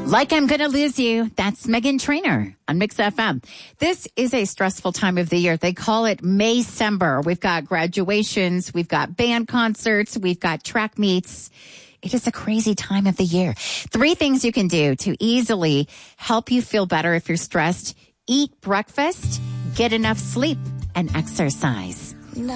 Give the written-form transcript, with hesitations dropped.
Like I'm Gonna Lose You, that's Meghan Trainor on Mix FM. This is a stressful time of the year. They call it Maycember. We've got graduations, we've got band concerts, we've got track meets. It is a crazy time of the year. 3 things you can do to easily help you feel better if you're stressed. Eat breakfast, get enough sleep, and exercise.